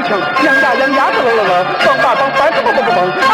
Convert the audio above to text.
强，羊牙子喽喽喽，梆梆梆梆梆梆梆梆，